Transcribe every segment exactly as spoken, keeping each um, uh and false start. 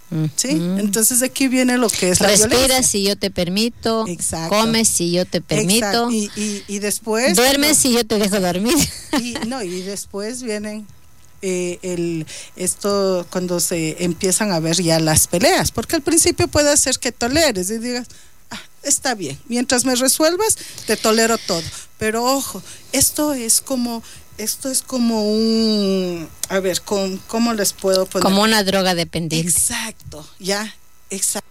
¿Sí? Entonces aquí viene lo que es la Respiras violencia. si yo te permito. Exacto. Comes si yo te permito. Y, y, y después duermes no, si yo te dejo dormir. Y no, y después vienen eh, el esto cuando se empiezan a ver ya las peleas, porque al principio puede ser que toleres y digas, ah, está bien, mientras me resuelvas te tolero todo, pero ojo, esto es como Esto es como un, a ver, ¿cómo, cómo les puedo poner? Como una droga dependiente. Exacto, ya, exacto.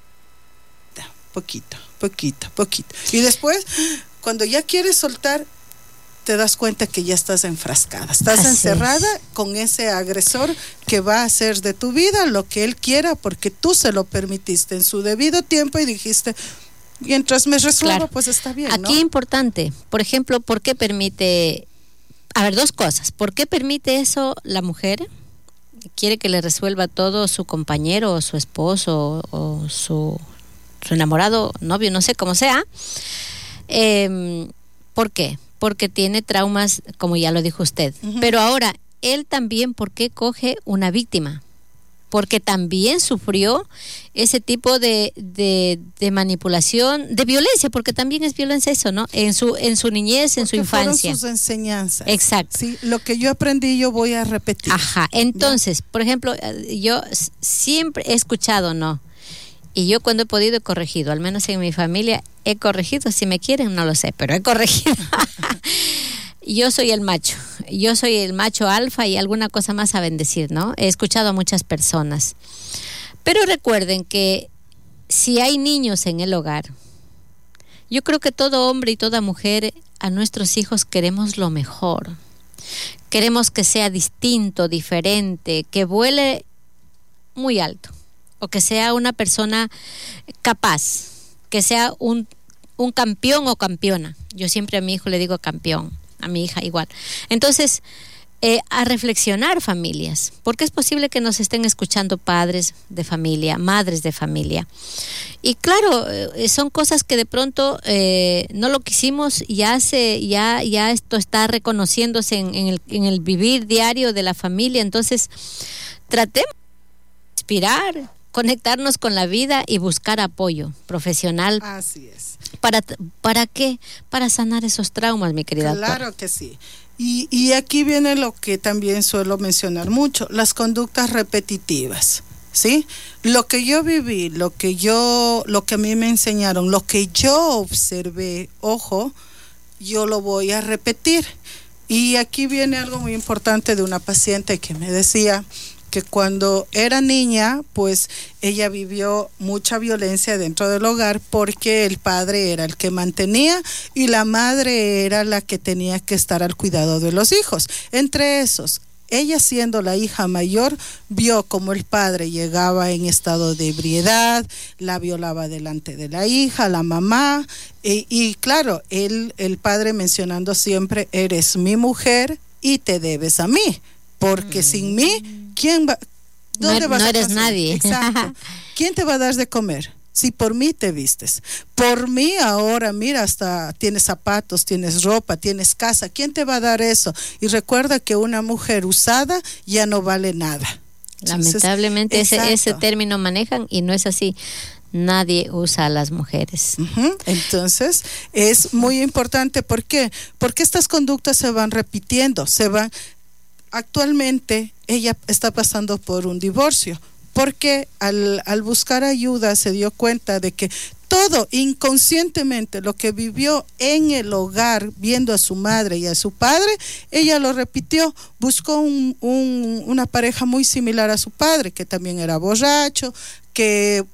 Poquito, poquito, poquito. Y después, cuando ya quieres soltar, te das cuenta que ya estás enfrascada. Estás Así encerrada es. Con ese agresor que va a hacer de tu vida lo que él quiera porque tú se lo permitiste en su debido tiempo y dijiste, mientras me resuelvo, claro. Pues está bien, ¿no? Aquí importante, por ejemplo, ¿por qué permite... A ver, dos cosas. ¿Por qué permite eso la mujer? ¿Quiere que le resuelva todo su compañero o su esposo o su, su enamorado, novio, no sé cómo sea? Eh, ¿Por qué? Porque tiene traumas, como ya lo dijo usted. Uh-huh. Pero ahora, él también, ¿por qué coge una víctima? Porque también sufrió ese tipo de, de, de manipulación, de violencia, porque también es violencia eso, ¿no? En su en su niñez, en porque su infancia. Fueron sus enseñanzas. Exacto. Sí, lo que yo aprendí yo voy a repetir. Ajá, entonces, ¿ya? Por ejemplo, yo siempre he escuchado, ¿no? Y yo cuando he podido he corregido, al menos en mi familia he corregido, si me quieren no lo sé, pero he corregido. Yo soy el macho, yo soy el macho alfa y alguna cosa más saben decir, ¿no? He escuchado a muchas personas. Pero recuerden que si hay niños en el hogar, yo creo que todo hombre y toda mujer a nuestros hijos queremos lo mejor. Queremos que sea distinto, diferente, que vuele muy alto o que sea una persona capaz, que sea un, un campeón o campeona. Yo siempre a mi hijo le digo campeón. A mi hija igual. Entonces, eh, a reflexionar familias, porque es posible que nos estén escuchando padres de familia, madres de familia. Y claro, eh, son cosas que de pronto eh, no lo quisimos, ya se, ya, ya esto está reconociéndose en, en, el, en el vivir diario de la familia. Entonces, tratemos de inspirar, conectarnos con la vida y buscar apoyo profesional. Así es. ¿Para, ¿Para qué? Para sanar esos traumas, mi querida doctora. Claro que sí. Y, y aquí viene lo que también suelo mencionar mucho, las conductas repetitivas, ¿sí? Lo que yo viví, lo que yo, lo que a mí me enseñaron, lo que yo observé, ojo, yo lo voy a repetir. Y aquí viene algo muy importante de una paciente que me decía que cuando era niña, pues ella vivió mucha violencia dentro del hogar porque el padre era el que mantenía y la madre era la que tenía que estar al cuidado de los hijos. Entre esos, ella siendo la hija mayor, vio como el padre llegaba en estado de ebriedad, la violaba delante de la hija, la mamá, y, y claro, él, el padre mencionando siempre, eres mi mujer y te debes a mí. Porque mm. sin mí, ¿quién va? ¿Dónde no, vas no a eres pasar? nadie. Exacto. ¿Quién te va a dar de comer? Si por mí te vistes. Por mí ahora, mira, hasta tienes zapatos, tienes ropa, tienes casa. ¿Quién te va a dar eso? Y recuerda que una mujer usada ya no vale nada. Lamentablemente Entonces, ese, ese término manejan y no es así. Nadie usa a las mujeres. Uh-huh. Entonces, es muy importante. ¿Por qué? Porque estas conductas se van repitiendo, se van... Actualmente ella está pasando por un divorcio porque al, al buscar ayuda se dio cuenta de que todo inconscientemente lo que vivió en el hogar viendo a su madre y a su padre, ella lo repitió, buscó un, un, una pareja muy similar a su padre que también era borracho, que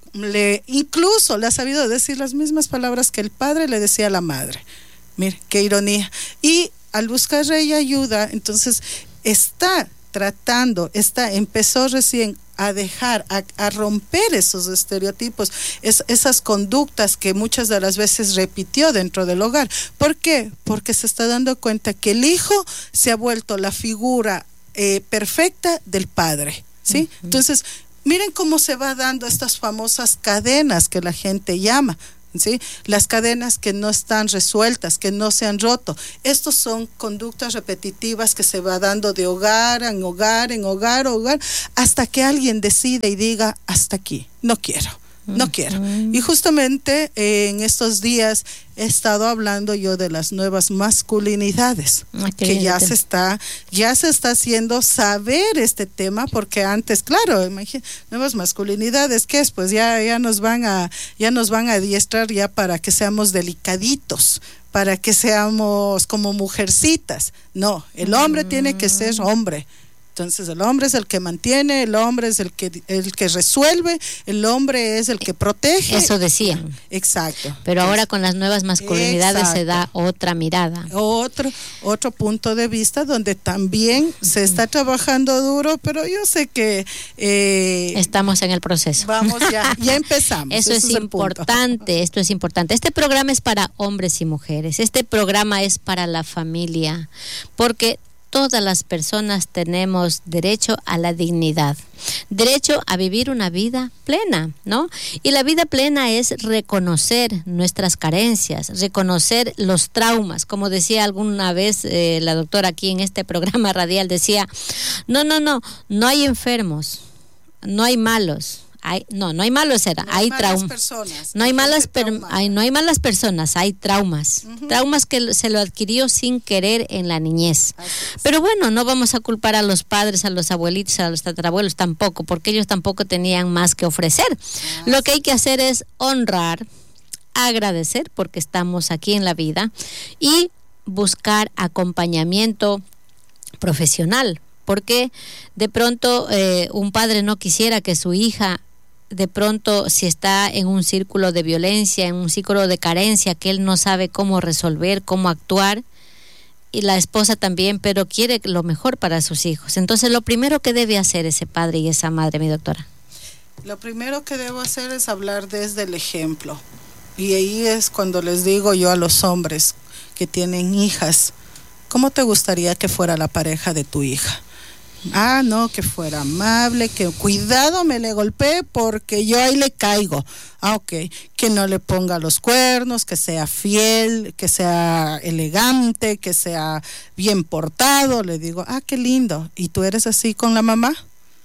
le incluso le ha sabido decir las mismas palabras que el padre le decía a la madre. Mire, qué ironía. Y al buscar ella ayuda, entonces está tratando, está, empezó recién a dejar, a, a romper esos estereotipos, es, esas conductas que muchas de las veces repitió dentro del hogar. ¿Por qué? Porque se está dando cuenta que el hijo se ha vuelto la figura eh, perfecta del padre, ¿sí? Uh-huh. Entonces, miren cómo se va dando estas famosas cadenas que la gente llama. ¿sí? Las cadenas que no están resueltas, que no se han roto. Estos son conductas repetitivas que se va dando de hogar en hogar, en hogar, hogar, hasta que alguien decide y diga, hasta aquí, no quiero. No quiero. Y justamente eh, en estos días he estado hablando yo de las nuevas masculinidades, ah, que ya se está, ya se está haciendo saber este tema, porque antes, claro, imagínate, nuevas masculinidades, ¿qué es? Pues ya, ya nos van a, ya nos van a adiestrar ya para que seamos delicaditos, para que seamos como mujercitas. No, el hombre mm. tiene que ser hombre. Entonces el hombre es el que mantiene, el hombre es el que el que resuelve, el hombre es el que protege. Eso decían. Exacto. Pero ahora es, con las nuevas masculinidades exacto. se da otra mirada. Otro, otro punto de vista donde también se está trabajando duro, pero yo sé que eh, estamos en el proceso. Vamos ya, ya empezamos. Eso es, es importante, esto es importante. Este programa es para hombres y mujeres. Este programa es para la familia, porque todas las personas tenemos derecho a la dignidad, derecho a vivir una vida plena, ¿no? Y la vida plena es reconocer nuestras carencias, reconocer los traumas. Como decía alguna vez eh, la doctora aquí en este programa radial, decía, no, no, no, no hay enfermos, no hay malos. Hay, no, no hay malos, era, no hay, hay traumas. Personas, no hay malas per, hay, no hay malas personas, hay traumas. Uh-huh. Traumas que se lo adquirió sin querer en la niñez. Pero bueno, no vamos a culpar a los padres, a los abuelitos, a los tatarabuelos tampoco, porque ellos tampoco tenían más que ofrecer. Ah, lo que hay que hacer es honrar, agradecer porque estamos aquí en la vida y buscar acompañamiento profesional. Porque de pronto eh, un padre no quisiera que su hija, de pronto si está en un círculo de violencia, en un círculo de carencia, que él no sabe cómo resolver, cómo actuar, y la esposa también, pero quiere lo mejor para sus hijos. Entonces lo primero que debe hacer ese padre y esa madre, mi doctora. Lo primero que debo hacer es hablar desde el ejemplo. Y ahí es cuando les digo yo a los hombres que tienen hijas, ¿cómo te gustaría que fuera la pareja de tu hija? Ah, no, que fuera amable, que cuidado me le golpee porque yo ahí le caigo. Ah, ok, que no le ponga los cuernos, que sea fiel, que sea elegante, que sea bien portado. Le digo, ah, qué lindo. ¿Y tú eres así con la mamá?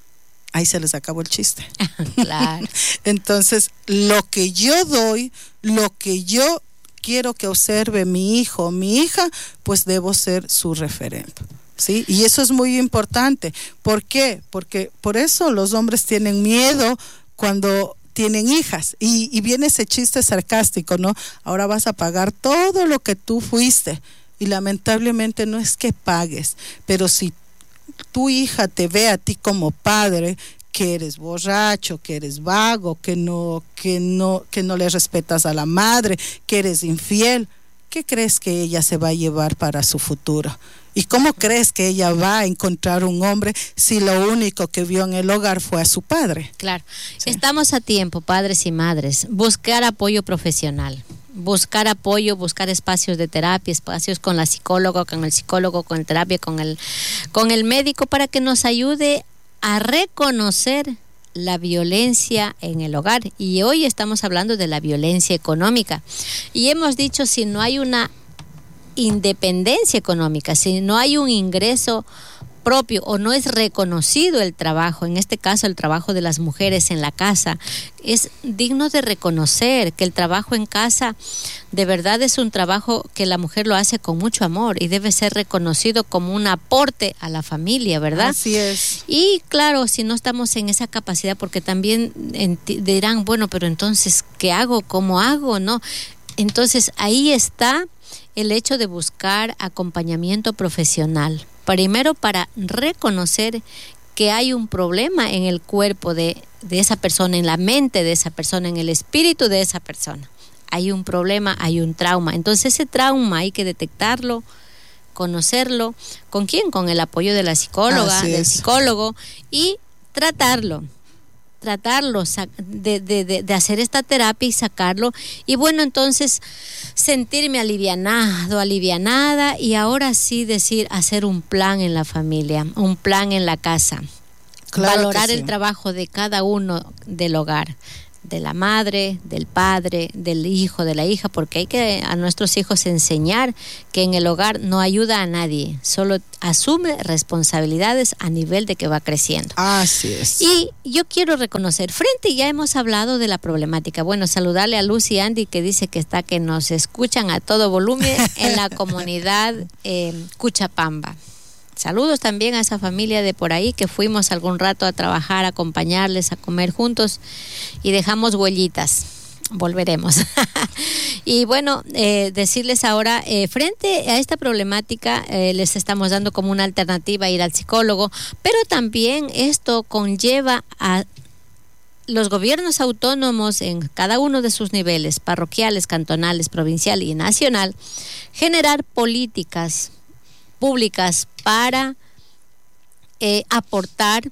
Ahí se les acabó el chiste. Claro. Entonces, lo que yo doy, lo que yo quiero que observe mi hijo, mi hija, pues debo ser su referente. ¿Sí? Y eso es muy importante. ¿Por qué? Porque por eso los hombres tienen miedo cuando tienen hijas. Y, y viene ese chiste sarcástico, ¿no? Ahora vas a pagar todo lo que tú fuiste. Y lamentablemente no es que pagues, pero si tu hija te ve a ti como padre, que eres borracho, que eres vago, que no, que no, que no le respetas a la madre, que eres infiel, ¿qué crees que ella se va a llevar para su futuro? ¿Y cómo crees que ella va a encontrar un hombre si lo único que vio en el hogar fue a su padre? Claro. Sí. Estamos a tiempo, padres y madres, buscar apoyo profesional, buscar apoyo, buscar espacios de terapia, espacios con la psicóloga, con el psicólogo, con el terapia, con el, con el médico, para que nos ayude a reconocer la violencia en el hogar. Y hoy estamos hablando de la violencia económica. Y hemos dicho, si no hay una independencia económica, si no hay un ingreso propio o no es reconocido el trabajo, en este caso el trabajo de las mujeres en la casa, es digno de reconocer que el trabajo en casa de verdad es un trabajo que la mujer lo hace con mucho amor y debe ser reconocido como un aporte a la familia, ¿verdad? Así es. Y claro, si no estamos en esa capacidad, porque también dirán, bueno, pero entonces, ¿qué hago? ¿Cómo hago? ¿No? Entonces ahí está el hecho de buscar acompañamiento profesional. Primero, para reconocer que hay un problema en el cuerpo de, de esa persona, en la mente de esa persona, en el espíritu de esa persona. Hay un problema, hay un trauma. Entonces ese trauma hay que detectarlo, conocerlo. ¿Con quién? Con el apoyo de la psicóloga, del psicólogo, y tratarlo. tratarlo, de, de, de, de hacer esta terapia y sacarlo, y bueno, entonces sentirme alivianado, alivianada, y ahora sí decir, hacer un plan en la familia, un plan en la casa, claro, valorar el sí. trabajo de cada uno del hogar, de la madre, del padre, del hijo, de la hija, porque hay que a nuestros hijos enseñar que en el hogar no ayuda a nadie, solo asume responsabilidades a nivel de que va creciendo. Así es. Y yo quiero reconocer, frente ya hemos hablado de la problemática. Bueno, saludarle a Lucy y Andy, que dice que está, que nos escuchan a todo volumen en la comunidad eh, Cuchapamba. Saludos también a esa familia de por ahí que fuimos algún rato a trabajar, a acompañarles, a comer juntos y dejamos huellitas. Volveremos. Y bueno, eh, decirles ahora, eh, frente a esta problemática, eh, les estamos dando como una alternativa ir al psicólogo, pero también esto conlleva a los gobiernos autónomos en cada uno de sus niveles, parroquiales, cantonales, provincial y nacional, generar políticas públicas para eh, aportar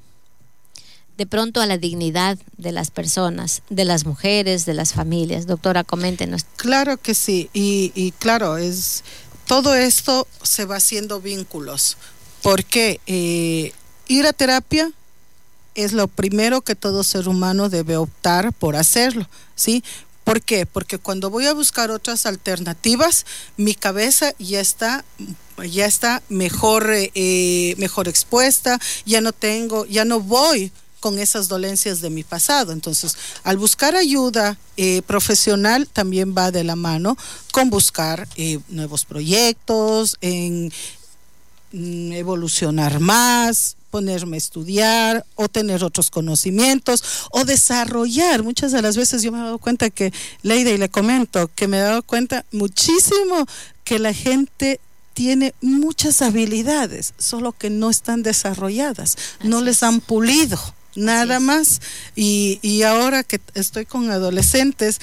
de pronto a la dignidad de las personas, de las mujeres, de las familias. Doctora, coméntenos. Claro que sí, y, y claro, es todo esto se va haciendo vínculos, porque eh, ir a terapia es lo primero que todo ser humano debe optar por hacerlo, ¿sí? ¿Por qué? Porque cuando voy a buscar otras alternativas, mi cabeza ya está ya está mejor eh, mejor expuesta, ya no tengo, ya no voy con esas dolencias de mi pasado. Entonces, al buscar ayuda eh, profesional también va de la mano con buscar eh, nuevos proyectos, en mm, evolucionar más, ponerme a estudiar o tener otros conocimientos o desarrollar. Muchas de las veces yo me he dado cuenta que, Leida, y le comento, que me he dado cuenta muchísimo que la gente tiene muchas habilidades, solo que no están desarrolladas, Así no les es. han pulido, nada más. Y, y ahora que estoy con adolescentes,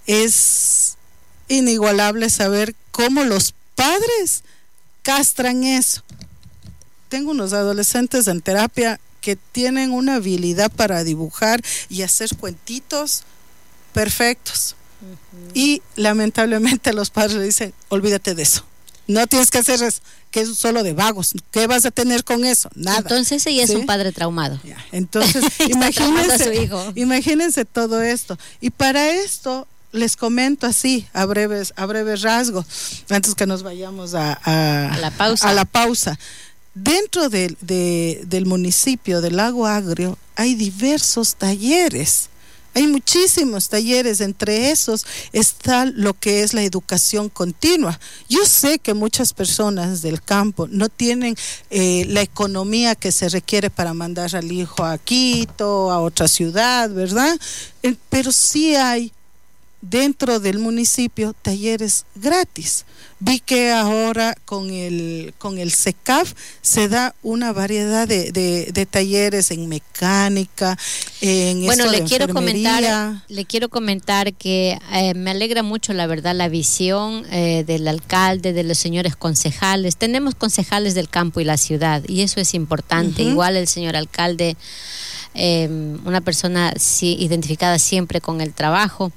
es inigualable saber cómo los padres castran eso. Tengo unos adolescentes en terapia que tienen una habilidad para dibujar y hacer cuentitos perfectos. Uh-huh. Y lamentablemente los padres le dicen, olvídate de eso. No tienes que hacer eso, que es solo de vagos. ¿Qué vas a tener con eso? Nada. Entonces ella ¿Sí? es un padre traumado. Ya. Entonces, imagínense, imagínense todo esto. Y para esto les comento así, a breves, a breves rasgos, antes que nos vayamos a, a, a la pausa. A la pausa. Dentro de, de, del municipio de Lago Agrio hay diversos talleres. Hay muchísimos talleres, entre esos está lo que es la educación continua. Yo sé que muchas personas del campo no tienen eh, la economía que se requiere para mandar al hijo a Quito, a otra ciudad, ¿verdad? Eh, pero sí hay dentro del municipio talleres gratis. Vi que ahora con el con el C E C A F se da una variedad de, de, de talleres en mecánica, en bueno, esto le de quiero enfermería. comentar, le quiero comentar que eh, me alegra mucho, la verdad, la visión eh, del alcalde, de los señores concejales. Tenemos concejales del campo y la ciudad, y eso es importante. Uh-huh. Igual el señor alcalde, eh, una persona sí, identificada siempre con el trabajo.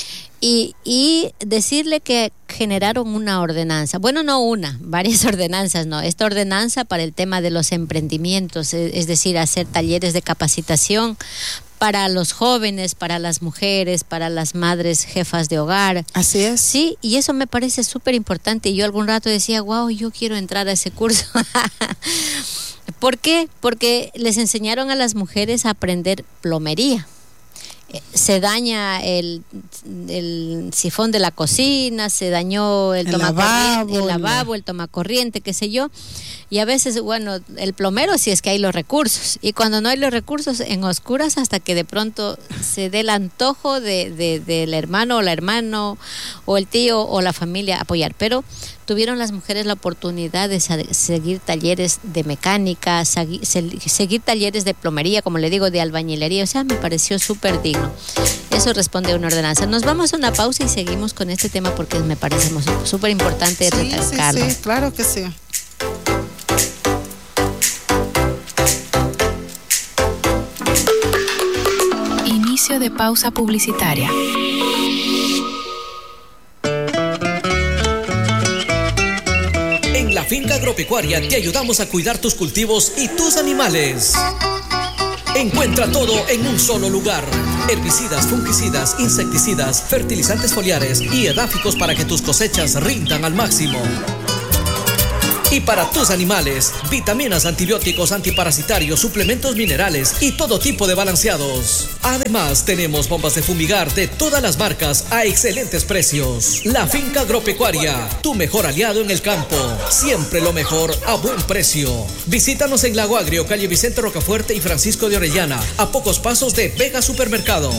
Y, y decirle que generaron una ordenanza, bueno, no una, varias ordenanzas, no, esta ordenanza para el tema de los emprendimientos, es, es decir, hacer talleres de capacitación para los jóvenes, para las mujeres, para las madres jefas de hogar. Así es. Sí, y eso me parece súper importante. Y yo algún rato decía, wow, yo quiero entrar a ese curso. ¿Por qué? Porque les enseñaron a las mujeres a aprender plomería. Se daña el, el sifón de la cocina, se dañó el, el tomacorriente, el lavabo, el tomacorriente, qué sé yo, y a veces, bueno, el plomero si es que hay los recursos, y cuando no hay los recursos, en oscuras, hasta que de pronto se dé el antojo de, de, del hermano o la hermana o el tío o la familia apoyar, pero tuvieron las mujeres la oportunidad de seguir talleres de mecánica, seguir, seguir talleres de plomería, como le digo, de albañilería. O sea, me pareció súper digno. Eso responde a una ordenanza. Nos vamos a una pausa y seguimos con este tema porque me parece súper importante sí, recalcarlo. Sí, sí, claro que sí. Inicio de pausa publicitaria. En la Finca Agropecuaria te ayudamos a cuidar tus cultivos y tus animales. Encuentra todo en un solo lugar. Herbicidas, fungicidas, insecticidas, fertilizantes foliares y edáficos para que tus cosechas rindan al máximo. Y para tus animales, vitaminas, antibióticos, antiparasitarios, suplementos minerales y todo tipo de balanceados. Además, tenemos bombas de fumigar de todas las marcas a excelentes precios. La Finca Agropecuaria, tu mejor aliado en el campo. Siempre lo mejor a buen precio. Visítanos en Lago Agrio, calle Vicente Rocafuerte y Francisco de Orellana, a pocos pasos de Vega Supermercado.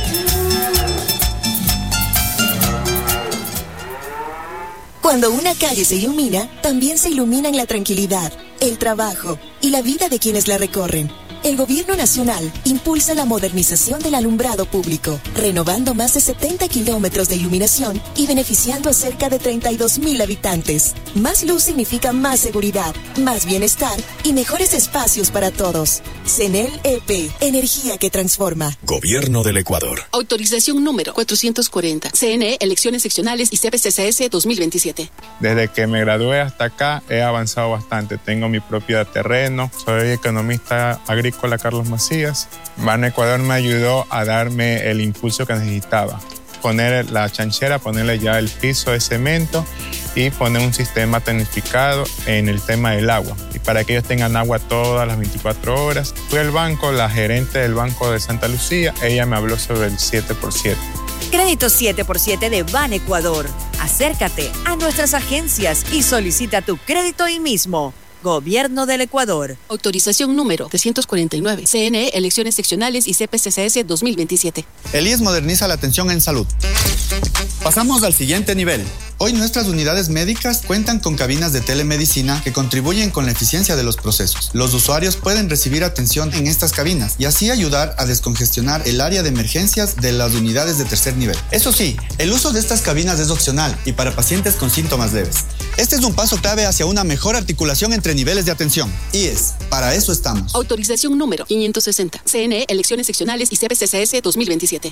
Cuando una calle se ilumina, también se iluminan la tranquilidad, el trabajo y la vida de quienes la recorren. El Gobierno Nacional impulsa la modernización del alumbrado público, renovando más de setenta kilómetros de iluminación y beneficiando a cerca de treinta y dos mil habitantes. Más luz significa más seguridad, más bienestar y mejores espacios para todos. CENEL E P, energía que transforma. Gobierno del Ecuador. Autorización número cuatrocientos cuarenta. C N E, elecciones seccionales y C P C C S dos mil veintisiete. Desde que me gradué hasta acá he avanzado bastante. Tengo mi propio terreno, soy economista agrícola Carlos Macías. Ban Ecuador me ayudó a darme el impulso que necesitaba. Poner la chanchera, ponerle ya el piso de cemento y poner un sistema tecnificado en el tema del agua. Y para que ellos tengan agua todas las veinticuatro horas. Fui al banco, la gerente del Banco de Santa Lucía, ella me habló sobre el siete por siete. Crédito siete por siete de Ban Ecuador. Acércate a nuestras agencias y solicita tu crédito hoy mismo. Gobierno del Ecuador. Autorización número trescientos cuarenta y nueve. C N E, elecciones seccionales y C P C C S dos mil veintisiete. El I E S moderniza la atención en salud. Pasamos al siguiente nivel. Hoy nuestras unidades médicas cuentan con cabinas de telemedicina que contribuyen con la eficiencia de los procesos. Los usuarios pueden recibir atención en estas cabinas y así ayudar a descongestionar el área de emergencias de las unidades de tercer nivel. Eso sí, el uso de estas cabinas es opcional y para pacientes con síntomas leves. Este es un paso clave hacia una mejor articulación entre niveles de atención. I E S, para eso estamos. Autorización número quinientos sesenta. C N E, elecciones seccionales y C P C C S dos mil veintisiete.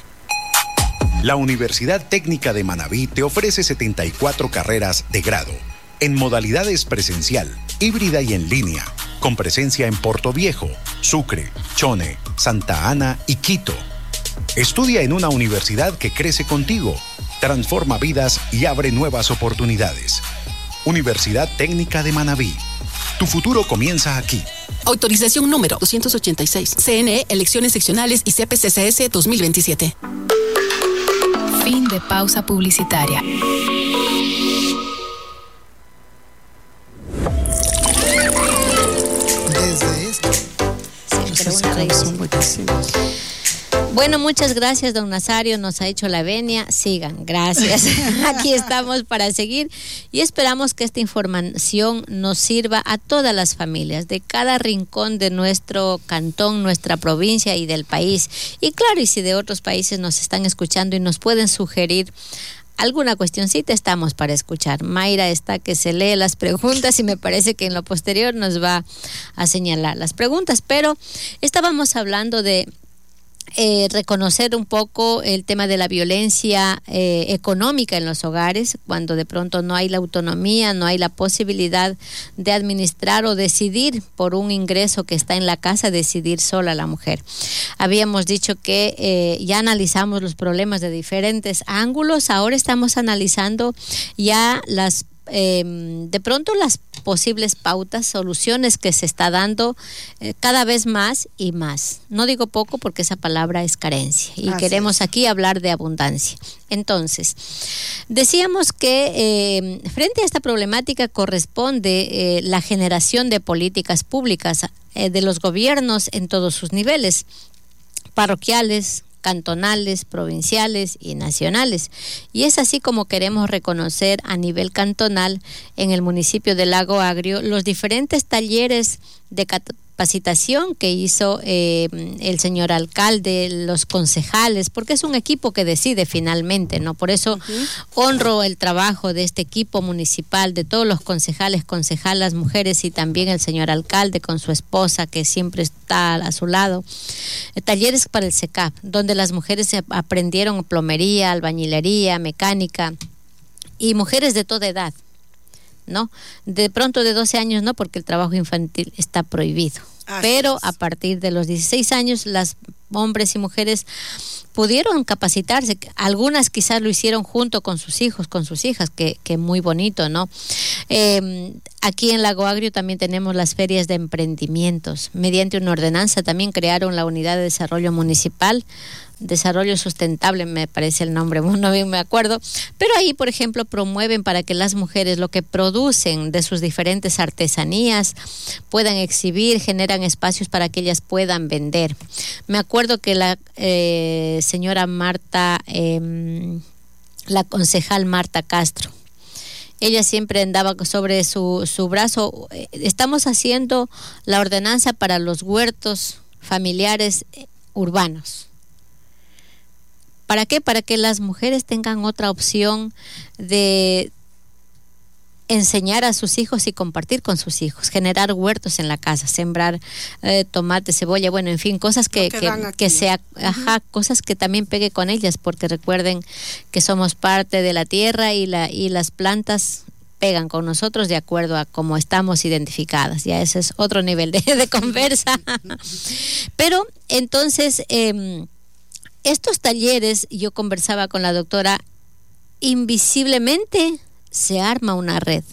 La Universidad Técnica de Manabí te ofrece setenta y cuatro carreras de grado, en modalidades presencial, híbrida y en línea, con presencia en Portoviejo, Sucre, Chone, Santa Ana y Quito. Estudia en una universidad que crece contigo, transforma vidas y abre nuevas oportunidades. Universidad Técnica de Manabí. Tu futuro comienza aquí. Autorización número doscientos ochenta y seis. C N E, elecciones seccionales y C P C C S dos mil veintisiete. Fin de pausa publicitaria. Desde esto. Bueno, muchas gracias, don Nazario, nos ha hecho la venia. Sigan, gracias. Aquí estamos para seguir y esperamos que esta información nos sirva a todas las familias de cada rincón de nuestro cantón, nuestra provincia y del país. Y claro, y si de otros países nos están escuchando y nos pueden sugerir alguna cuestioncita, estamos para escuchar. Mayra está que se lee las preguntas y me parece que en lo posterior nos va a señalar las preguntas, pero estábamos hablando de Eh, reconocer un poco el tema de la violencia eh, económica en los hogares, cuando de pronto no hay la autonomía, no hay la posibilidad de administrar o decidir por un ingreso que está en la casa, decidir sola la mujer. Habíamos dicho que eh, ya analizamos los problemas de diferentes ángulos, ahora estamos analizando ya las Eh, de pronto las posibles pautas, soluciones que se está dando eh, cada vez más y más. No digo poco porque esa palabra es carencia y Así queremos es. Aquí hablar de abundancia. Entonces, decíamos que eh, frente a esta problemática corresponde eh, la generación de políticas públicas eh, de los gobiernos en todos sus niveles, parroquiales, cantonales, provinciales y nacionales. Y es así como queremos reconocer a nivel cantonal en el municipio de Lago Agrio los diferentes talleres de capacitación que hizo eh, el señor alcalde, los concejales, porque es un equipo que decide finalmente, ¿no? Por eso uh-huh. honro el trabajo de este equipo municipal, de todos los concejales, concejalas, mujeres y también el señor alcalde con su esposa que siempre está a su lado. Eh, talleres para el SECAP, donde las mujeres aprendieron plomería, albañilería, mecánica y mujeres de toda edad. ¿no? De pronto de doce años no, porque el trabajo infantil está prohibido. Así Pero es. A partir de los dieciséis años, las hombres y mujeres pudieron capacitarse. Algunas quizás lo hicieron junto con sus hijos, con sus hijas, que, que muy bonito, ¿no? Eh, aquí en Lago Agrio también tenemos las ferias de emprendimientos. Mediante una ordenanza también crearon la Unidad de Desarrollo Municipal, Desarrollo Sustentable, me parece el nombre, no bien me acuerdo, pero ahí, por ejemplo, promueven para que las mujeres lo que producen de sus diferentes artesanías puedan exhibir, generan espacios para que ellas puedan vender. Me acuerdo que la eh, señora Marta, eh, la concejal Marta Castro, ella siempre andaba sobre su, su brazo, estamos haciendo la ordenanza para los huertos familiares urbanos. ¿Para qué? Para que las mujeres tengan otra opción de enseñar a sus hijos y compartir con sus hijos, generar huertos en la casa, sembrar eh, tomate, cebolla, bueno, en fin, cosas que, que, que, que sea, uh-huh. ajá, cosas que también pegue con ellas, porque recuerden que somos parte de la tierra y la y las plantas pegan con nosotros de acuerdo a cómo estamos identificadas. Ya ese es otro nivel de, de conversa. Pero entonces eh, estos talleres, yo conversaba con la doctora, invisiblemente se arma una red.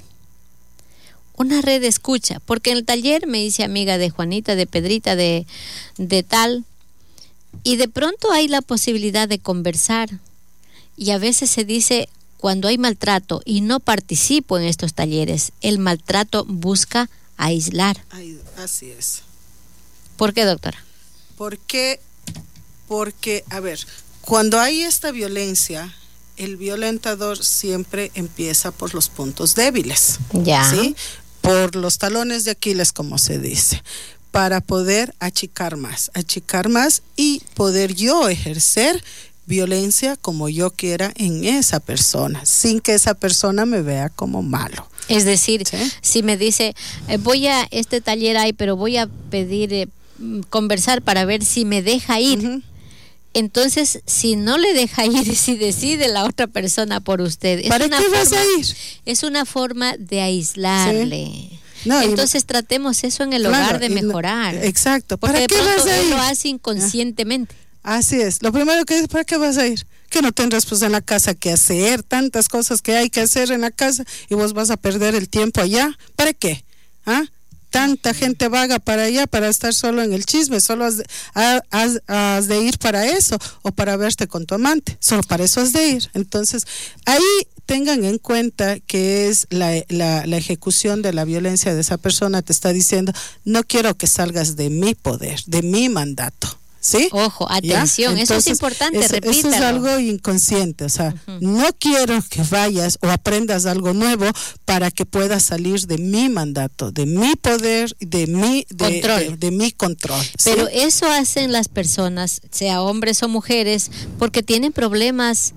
Una red de escucha, porque en el taller me hice amiga de Juanita, de Pedrita, de, de tal, y de pronto hay la posibilidad de conversar. Y a veces se dice, cuando hay maltrato y no participo en estos talleres, el maltrato busca aislar. Ay, así es. ¿Por qué, doctora? Porque Porque, a ver, cuando hay esta violencia, el violentador siempre empieza por los puntos débiles. Ya. ¿Sí? Por los talones de Aquiles, como se dice, para poder achicar más, achicar más y poder yo ejercer violencia como yo quiera en esa persona, sin que esa persona me vea como malo. Es decir, ¿sí? Si me dice, eh, voy a este taller ahí, pero voy a pedir eh, conversar para ver si me deja ir. Uh-huh. Entonces, si no le deja ir, si decide la otra persona por usted, ¿para es una qué forma, vas a ir? Es una forma de aislarle. Sí. No, entonces y, tratemos eso en el claro, hogar de mejorar. No, exacto. ¿Para porque qué de pronto vas a ir? Él lo hace inconscientemente. Así es. Lo primero que es, ¿para qué vas a ir? Que no tendrás pues en la casa que hacer, tantas cosas que hay que hacer en la casa y vos vas a perder el tiempo allá. ¿Para qué? ¿Ah? Tanta gente vaga para allá para estar solo en el chisme, solo has de, has, has de ir para eso o para verte con tu amante, solo para eso has de ir. Entonces, ahí tengan en cuenta que es la, la, la ejecución de la violencia de esa persona, te está diciendo, no quiero que salgas de mi poder, de mi mandato. ¿Sí? Ojo, atención, ¿ya? Eso Entonces, es importante, eso, repítalo. Eso es algo inconsciente, o sea, uh-huh. no quiero que vayas o aprendas algo nuevo para que puedas salir de mi mandato, de mi poder, de mi de, control. De, de, de mi control. ¿Sí? Pero eso hacen las personas, sea hombres o mujeres, porque tienen problemas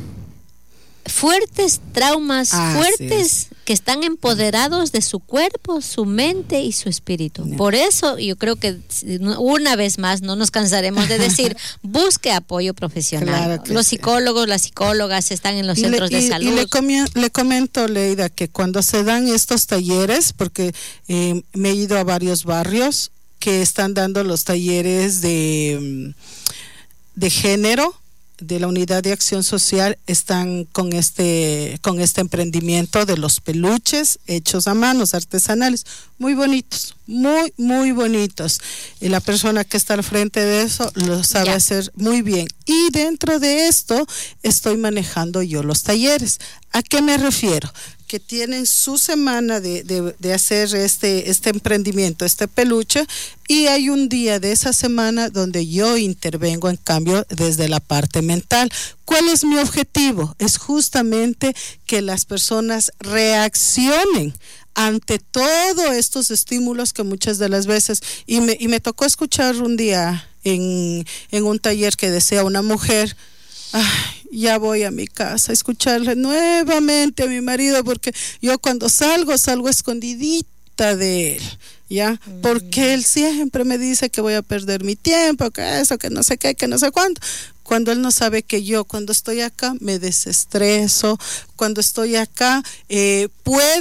fuertes, traumas ah, fuertes sí que están empoderados de su cuerpo, su mente y su espíritu. No. Por eso yo creo que una vez más no nos cansaremos de decir, busque apoyo profesional. Claro los psicólogos, sí. Las psicólogas están en los centros le, y, de salud. Y le, comien, le comento, Leida, que cuando se dan estos talleres, porque eh, me he ido a varios barrios que están dando los talleres de, de género, de la Unidad de Acción Social, están con este con este emprendimiento de los peluches hechos a manos, artesanales, muy bonitos, muy muy bonitos, y la persona que está al frente de eso lo sabe ya. hacer muy bien, y dentro de esto estoy manejando yo los talleres. ¿A qué me refiero? Que tienen su semana de, de, de hacer este, este emprendimiento, este peluche, y hay un día de esa semana donde yo intervengo, en cambio, desde la parte mental. ¿Cuál es mi objetivo? Es justamente que las personas reaccionen ante todos estos estímulos que muchas de las veces, y me, y me tocó escuchar un día en, en un taller que decía una mujer, ay, ya voy a mi casa a escucharle nuevamente a mi marido, porque yo cuando salgo, salgo escondidita de él, ¿ya? Mm. Porque él siempre me dice que voy a perder mi tiempo, que eso, que no sé qué, que no sé cuánto, cuando él no sabe que yo cuando estoy acá me desestreso, cuando estoy acá eh, puedo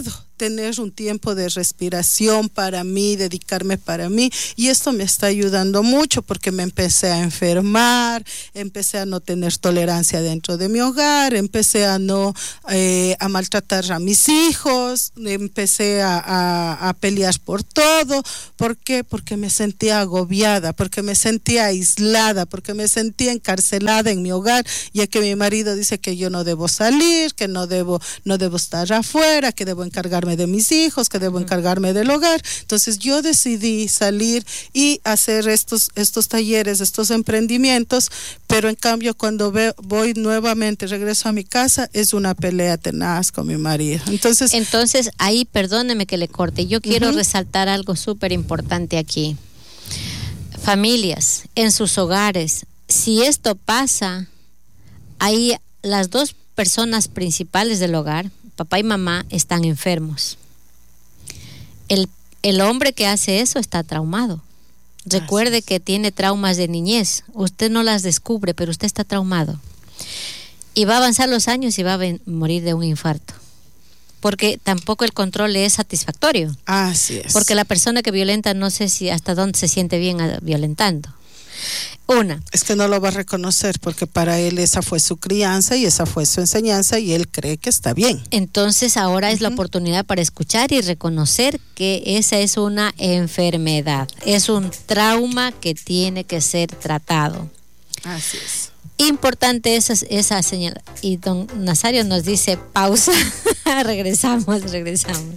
tener un tiempo de respiración para mí, dedicarme para mí, y esto me está ayudando mucho porque me empecé a enfermar, empecé a no tener tolerancia dentro de mi hogar, empecé a no eh, a maltratar a mis hijos, empecé a, a, a pelear por todo. ¿Por qué? Porque me sentía agobiada, porque me sentía aislada, porque me sentía encarcelada en mi hogar, ya que mi marido dice que yo no debo salir, que no debo, no debo estar afuera, que debo encargarme de mis hijos, que debo encargarme del hogar. Entonces yo decidí salir y hacer estos, estos talleres, estos emprendimientos, pero en cambio cuando ve, voy nuevamente, regreso a mi casa, es una pelea tenaz con mi marido. Entonces, Entonces ahí, perdóneme que le corte, yo quiero uh-huh. resaltar algo súper importante aquí. Familias, en sus hogares, si esto pasa, ahí las dos personas principales del hogar, papá y mamá, están enfermos. El, el hombre que hace eso está traumado. Recuerde que tiene traumas de niñez. Usted no las descubre, pero usted está traumado. Y va a avanzar los años y va a ven, morir de un infarto. Porque tampoco el control es satisfactorio. Así es. Porque la persona que violenta no sé si hasta dónde se siente bien violentando. Una. Es que no lo va a reconocer porque para él esa fue su crianza y esa fue su enseñanza y él cree que está bien. Entonces ahora uh-huh. es la oportunidad para escuchar y reconocer que esa es una enfermedad, es un trauma que tiene que ser tratado. Así es. Importante esa, esa señal. Y don Nazario nos dice pausa. regresamos, regresamos.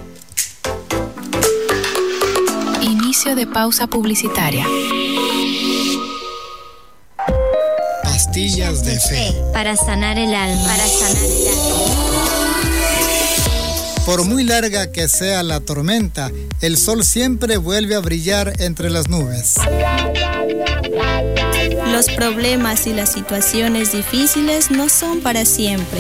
Inicio de pausa publicitaria. Pastillas de fe. Para sanar el alma. Para sanar el alma. Por muy larga que sea la tormenta, el sol siempre vuelve a brillar entre las nubes. Los problemas y las situaciones difíciles no son para siempre.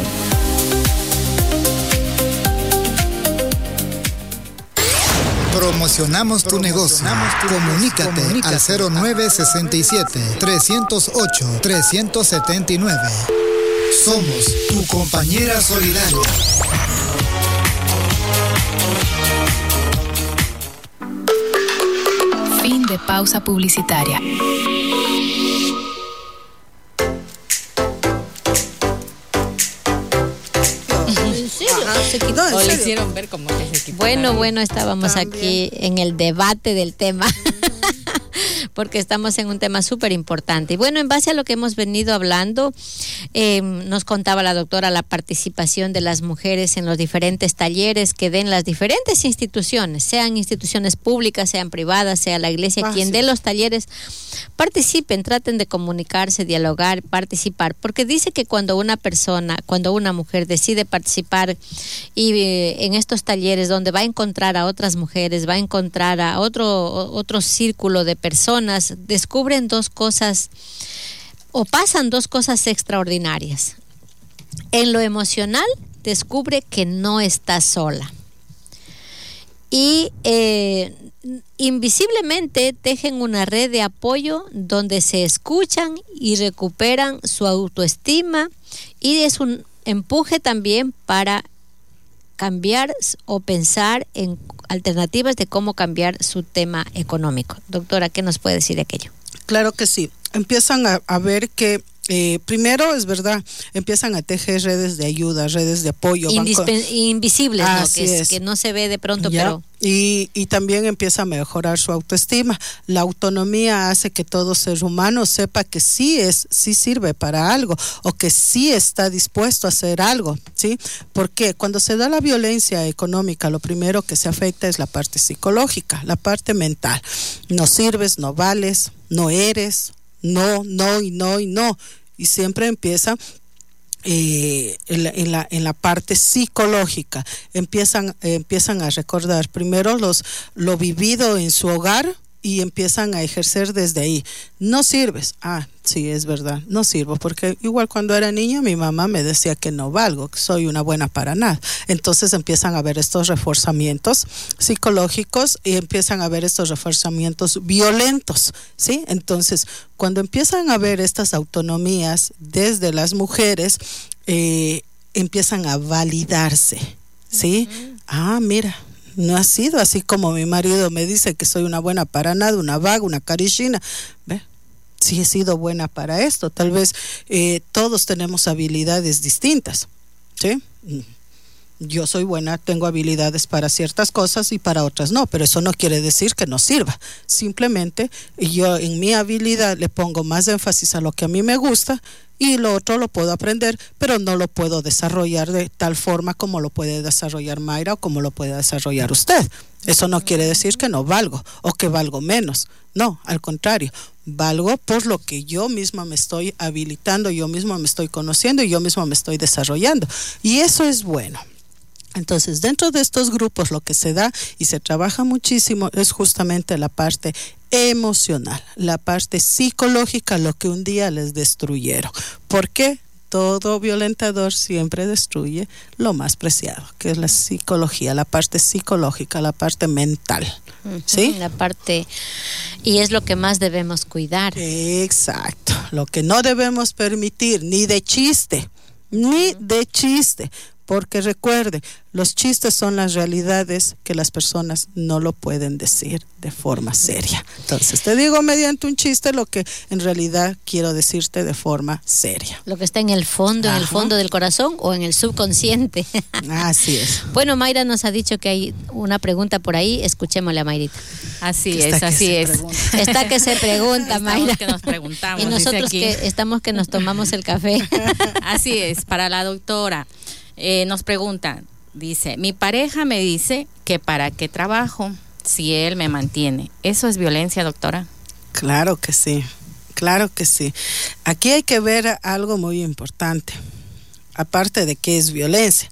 Promocionamos tu negocio. Comunícate, Comunícate al cero nueve sesenta y siete, trescientos ocho, trescientos setenta y nueve. Somos tu compañera solidaria. Fin de pausa publicitaria. Se quitó, no, o le hicieron ver como que se quitó. Bueno, bueno, estábamos También. aquí en el debate del tema. Porque estamos en un tema súper importante. Y bueno, en base a lo que hemos venido hablando, eh, nos contaba la doctora la participación de las mujeres en los diferentes talleres que den las diferentes instituciones, sean instituciones públicas, sean privadas, sea la iglesia, ah, quien sí. dé los talleres, participen, traten de comunicarse, dialogar, participar, porque dice que cuando una persona, cuando una mujer decide participar y eh, en estos talleres donde va a encontrar a otras mujeres, va a encontrar a otro, otro círculo de personas, descubren dos cosas o pasan dos cosas extraordinarias. En lo emocional, descubre que no está sola. Y eh, invisiblemente tejen una red de apoyo donde se escuchan y recuperan su autoestima, y es un empuje también para cambiar o pensar en alternativas de cómo cambiar su tema económico. Doctora, ¿qué nos puede decir de aquello? Claro que sí. Empiezan a, a ver que Eh, primero, es verdad, empiezan a tejer redes de ayuda, redes de apoyo. Indispen- invisibles, ¿no? Que, es, es. que no se ve de pronto, ¿Ya? pero... Y, y también empieza a mejorar su autoestima. La autonomía hace que todo ser humano sepa que sí es, sí sirve para algo, o que sí está dispuesto a hacer algo, ¿sí? Porque cuando se da la violencia económica, lo primero que se afecta es la parte psicológica, la parte mental. No sirves, no vales, no eres... no, no y no y no, y siempre empieza eh, en, la, en, la, en la parte psicológica, empiezan, eh, empiezan a recordar primero los, lo vivido en su hogar y empiezan a ejercer desde ahí. No sirves, ah, sí, es verdad, no sirvo, porque igual cuando era niña mi mamá me decía que no valgo, que soy una buena para nada. Entonces empiezan a ver estos reforzamientos psicológicos y empiezan a ver estos reforzamientos violentos, ¿sí? Entonces, cuando empiezan a ver estas autonomías desde las mujeres, eh, empiezan a validarse, ¿sí? Uh-huh. ah, mira, no ha sido así como mi marido me dice que soy una buena para nada, una vaga, una carichina. ¿Ve? Sí he sido buena para esto. Tal vez eh, todos tenemos habilidades distintas, ¿sí? Yo soy buena, tengo habilidades para ciertas cosas y para otras no, pero eso no quiere decir que no sirva. Simplemente yo en mi habilidad le pongo más énfasis a lo que a mí me gusta y lo otro lo puedo aprender, pero no lo puedo desarrollar de tal forma como lo puede desarrollar Mayra o como lo puede desarrollar usted. Eso no quiere decir que no valgo o que valgo menos. No, al contrario, valgo por lo que yo misma me estoy habilitando, yo misma me estoy conociendo y yo misma me estoy desarrollando. Y eso es bueno. Entonces, dentro de estos grupos lo que se da y se trabaja muchísimo es justamente la parte emocional, la parte psicológica, lo que un día les destruyeron. ¿Por qué? Todo violentador siempre destruye lo más preciado, que es la psicología, la parte psicológica, la parte mental. ¿Sí? La parte, y es lo que más debemos cuidar. Exacto, lo que no debemos permitir, ni de chiste, ni de chiste. Porque recuerde, los chistes son las realidades que las personas no lo pueden decir de forma seria. Entonces te digo mediante un chiste lo que en realidad quiero decirte de forma seria. Lo que está en el fondo, Ajá. en el fondo del corazón o en el subconsciente. Así es. Bueno, Mayra nos ha dicho que hay una pregunta por ahí, escuchémosle a Mayrita. Así es, así es. Está que se pregunta, Mayra. Que nos preguntamos. Y nosotros que estamos que nos tomamos el café. Así es, para la doctora. Eh, nos pregunta, dice, mi pareja me dice que para qué trabajo si él me mantiene. ¿Eso es violencia, doctora? Claro que sí, claro que sí. Aquí hay que ver algo muy importante. Aparte de que es violencia,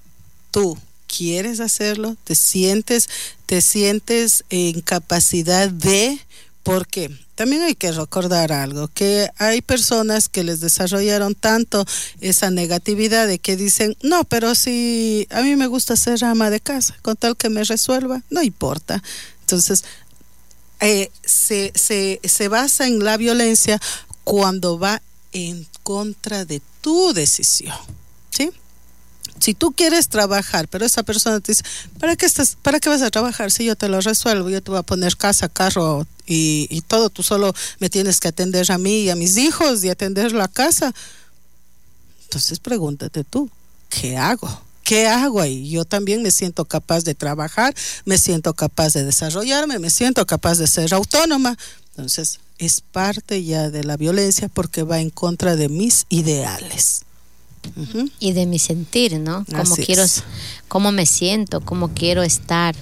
tú quieres hacerlo, te sientes, te sientes en capacidad de, porque también hay que recordar algo, que hay personas que les desarrollaron tanto esa negatividad de que dicen, no, pero si a mí me gusta ser ama de casa, con tal que me resuelva, no importa. Entonces, eh, se, se, se basa en la violencia cuando va en contra de tu decisión, ¿sí? Si tú quieres trabajar, pero esa persona te dice, ¿para qué estás, para qué vas a trabajar si yo te lo resuelvo? Yo te voy a poner casa, carro y, y todo, tú solo me tienes que atender a mí y a mis hijos y atender la casa. Entonces pregúntate tú, ¿qué hago? ¿Qué hago ahí? Yo también me siento capaz de trabajar, me siento capaz de desarrollarme, me siento capaz de ser autónoma. Entonces es parte ya de la violencia porque va en contra de mis ideales. Uh-huh. Y de mi sentir, ¿no? Cómo Así quiero, es. cómo me siento, cómo quiero estar.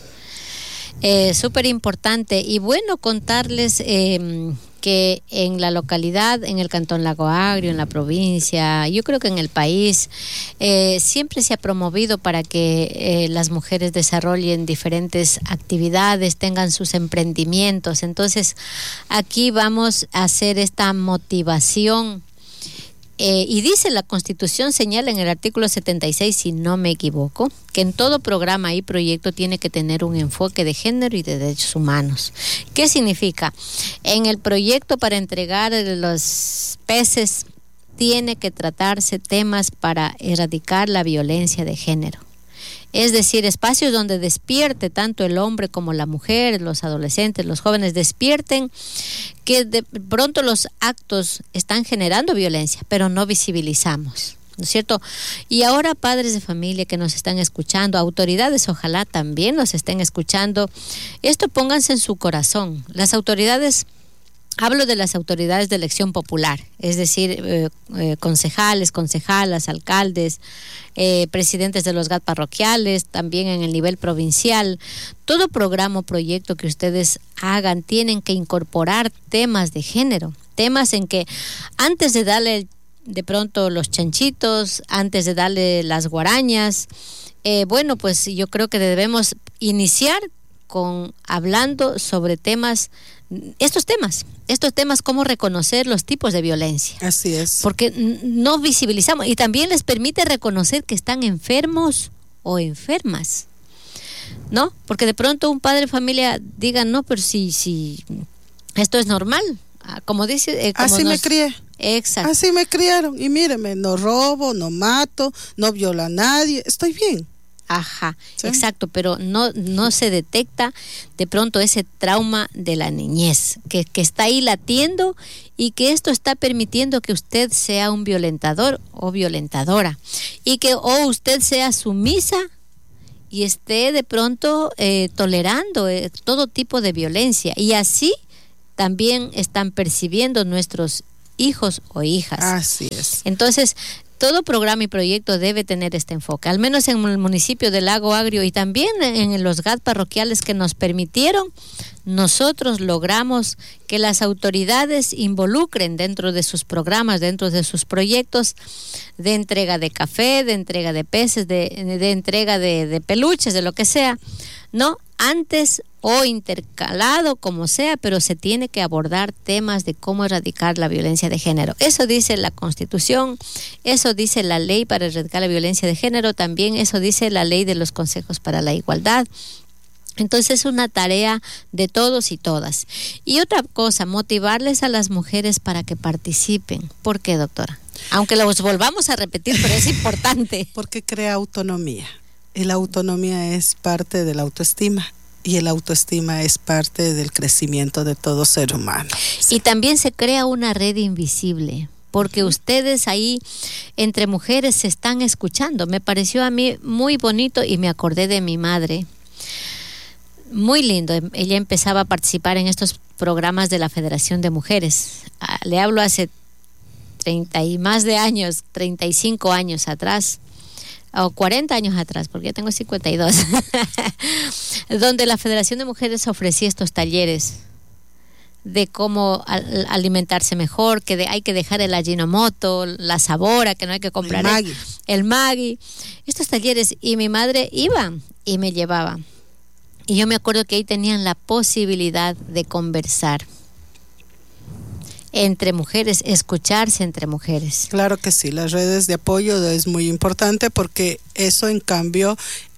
Eh, súper importante. Y bueno, contarles eh, que en la localidad, en el Cantón Lago Agrio, en la provincia, yo creo que en el país, eh, siempre se ha promovido para que eh, las mujeres desarrollen diferentes actividades, tengan sus emprendimientos. Entonces, aquí vamos a hacer esta motivación. Eh, y dice la Constitución, señala en el artículo setenta y seis, si no me equivoco, que en todo programa y proyecto tiene que tener un enfoque de género y de derechos humanos. ¿Qué significa? En el proyecto para entregar los peces tiene que tratarse temas para erradicar la violencia de género. Es decir, espacios donde despierte tanto el hombre como la mujer, los adolescentes, los jóvenes, despierten que de pronto los actos están generando violencia, pero no visibilizamos, ¿no es cierto? Y ahora padres de familia que nos están escuchando, autoridades ojalá también nos estén escuchando, esto pónganse en su corazón. Las autoridades... Hablo de las autoridades de elección popular, es decir, eh, eh, concejales, concejalas, alcaldes, eh, presidentes de los G A T parroquiales, también en el nivel provincial. Todo programa o proyecto que ustedes hagan tienen que incorporar temas de género, temas en que antes de darle de pronto los chanchitos, antes de darle las guarañas, eh, bueno, pues yo creo que debemos iniciar con hablando sobre temas, estos temas, estos temas, cómo reconocer los tipos de violencia. Así es. Porque no visibilizamos y también les permite reconocer que están enfermos o enfermas, ¿no? Porque de pronto un padre de familia diga, no, pero si, si esto es normal, como dice... Eh, como Así nos... me crié. Exacto. Así me criaron y míreme, no robo, no mato, no violo a nadie, estoy bien. Ajá, ¿sí? Exacto, pero no, no se detecta de pronto ese trauma de la niñez, que, que está ahí latiendo y que esto está permitiendo que usted sea un violentador o violentadora y que o usted sea sumisa y esté de pronto eh, tolerando eh, todo tipo de violencia, y así también están percibiendo nuestros hijos o hijas. Así es. Entonces, todo programa y proyecto debe tener este enfoque, al menos en el municipio de Lago Agrio y también en los G A D parroquiales que nos permitieron. Nosotros logramos que las autoridades involucren dentro de sus programas, dentro de sus proyectos de entrega de café, de entrega de peces, de, de entrega de, de peluches, de lo que sea, ¿no? Antes o intercalado, como sea, pero se tiene que abordar temas de cómo erradicar la violencia de género. Eso dice la Constitución, eso dice la ley para erradicar la violencia de género, también eso dice la ley de los consejos para la igualdad. Entonces es una tarea de todos y todas. Y otra cosa, motivarles a las mujeres para que participen. ¿Por qué, doctora? Aunque los volvamos a repetir, pero es importante. Porque crea autonomía. Y la autonomía es parte de la autoestima. Y el autoestima es parte del crecimiento de todo ser humano. Sí. Y también se crea una red invisible, porque ustedes ahí entre mujeres se están escuchando. Me pareció a mí muy bonito y me acordé de mi madre. Muy lindo. Ella empezaba a participar en estos programas de la Federación de Mujeres. Le hablo hace treinta y más de años, treinta y cinco años atrás. O cuarenta años atrás, porque yo tengo cincuenta y dos, donde la Federación de Mujeres ofrecía estos talleres de cómo al, alimentarse mejor, que de, hay que dejar el Ajinomoto, la Sabora, que no hay que comprar el Maggi. el Maggi, estos talleres, y mi madre iba y me llevaba, y yo me acuerdo que ahí tenían la posibilidad de conversar entre mujeres, escucharse entre mujeres. Claro que sí, las redes de apoyo es muy importante, porque eso en cambio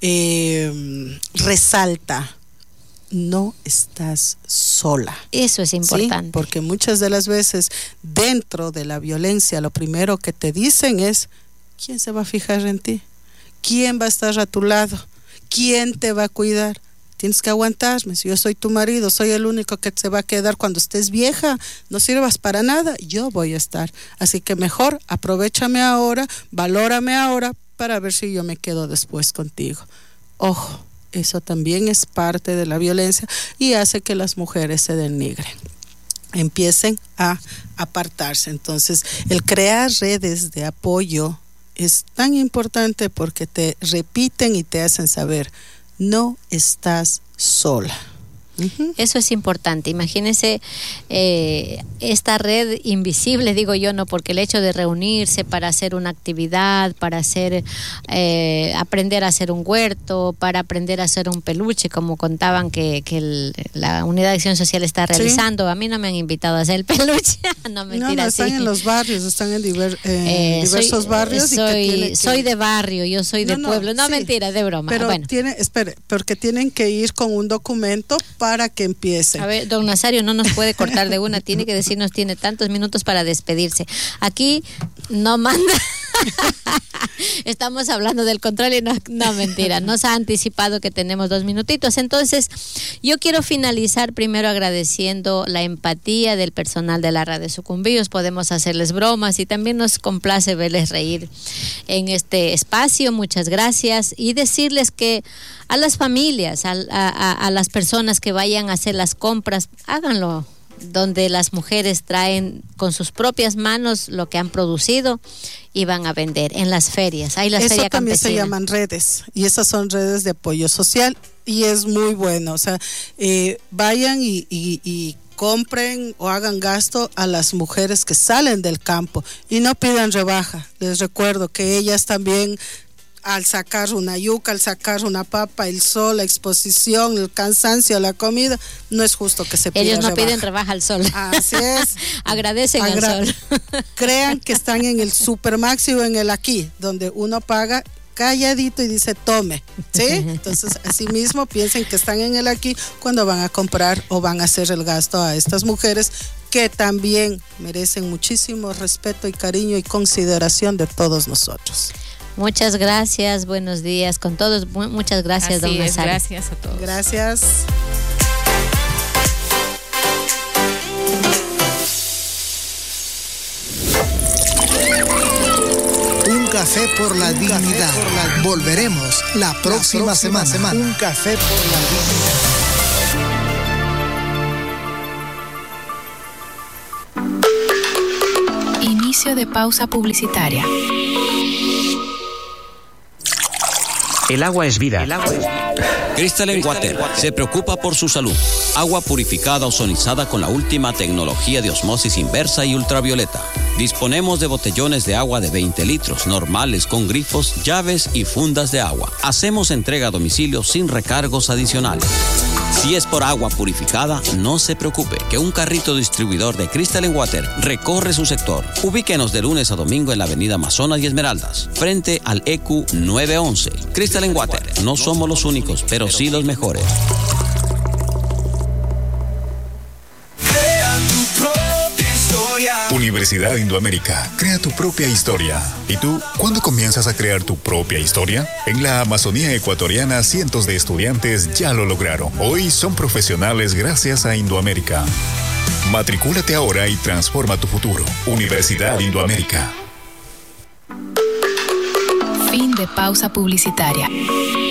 eh, resalta, no estás sola. Eso es importante. ¿Sí? Porque muchas de las veces dentro de la violencia lo primero que te dicen es, ¿quién se va a fijar en ti? ¿Quién va a estar a tu lado? ¿Quién te va a cuidar? Tienes que aguantarme, si yo soy tu marido, soy el único que se va a quedar cuando estés vieja, no sirvas para nada, yo voy a estar. Así que mejor aprovéchame ahora, valórame ahora, para ver si yo me quedo después contigo. Ojo, eso también es parte de la violencia y hace que las mujeres se denigren, empiecen a apartarse. Entonces, el crear redes de apoyo es tan importante porque te repiten y te hacen saber, no estás sola. Uh-huh. Eso es importante. Imagínense eh, esta red invisible, digo yo, no, porque el hecho de reunirse para hacer una actividad, para hacer eh, aprender a hacer un huerto, para aprender a hacer un peluche, como contaban que, que el, la Unidad de Acción Social está realizando. Sí. A mí no me han invitado a hacer el peluche. No, mentira, no, no, están sí. en los barrios, están en diver, eh, eh, diversos soy, barrios. Soy, y que tiene que... soy de barrio, yo soy de no, pueblo. No, no sí. mentira, de broma. Pero bueno. tiene, espere, porque tienen que ir con un documento para que empiece. A ver, don Nazario no nos puede cortar de una, tiene que decirnos, tiene tantos minutos para despedirse. Aquí no manda. Estamos hablando del control y no, no, mentira, nos ha anticipado que tenemos dos minutitos. Entonces, yo quiero finalizar primero agradeciendo la empatía del personal de la Radio Sucumbíos. Podemos hacerles bromas y también nos complace verles reír en este espacio. Muchas gracias, y decirles que a las familias, a, a, a las personas que vayan a hacer las compras, háganlo donde las mujeres traen con sus propias manos lo que han producido y van a vender en las ferias. Hay las Eso ferias también campesinas. Se llaman redes, y esas son redes de apoyo social, y es muy bueno. O sea, eh, vayan y, y, y compren o hagan gasto a las mujeres que salen del campo y no pidan rebaja. Les recuerdo que ellas también, al sacar una yuca, al sacar una papa, el sol, la exposición, el cansancio, la comida, no es justo que se pida Ellos no rebaja. Piden rebaja al sol. Así es. Agradecen Agra- al sol. Crean que están en el Supermaxi o en el aquí, donde uno paga calladito y dice tome, ¿sí? Entonces, así mismo piensen que están en el aquí cuando van a comprar o van a hacer el gasto a estas mujeres, que también merecen muchísimo respeto y cariño y consideración de todos nosotros. Muchas gracias, buenos días con todos. Muchas gracias, Así don es, Nazario. gracias a todos. Gracias. Un café por la dignidad. Volveremos la próxima, la próxima semana. semana. Un café por la dignidad. Inicio de pausa publicitaria. El agua es vida. El agua es vida. Crystalline Water se preocupa por su salud. Agua purificada ozonizada con la última tecnología de osmosis inversa y ultravioleta. Disponemos de botellones de agua de veinte litros, normales con grifos, llaves y fundas de agua. Hacemos entrega a domicilio sin recargos adicionales. Si es por agua purificada, no se preocupe, que un carrito distribuidor de Crystalline Water recorre su sector. Ubíquenos de lunes a domingo en la avenida Amazonas y Esmeraldas, frente al E Q nueve once. Crystalline Water, no somos los únicos, pero sí los mejores. Universidad Indoamérica, crea tu propia historia. ¿Y tú, cuándo comienzas a crear tu propia historia? En la Amazonía ecuatoriana, cientos de estudiantes ya lo lograron. Hoy son profesionales gracias a Indoamérica. Matricúlate ahora y transforma tu futuro. Universidad Indoamérica. Fin de pausa publicitaria.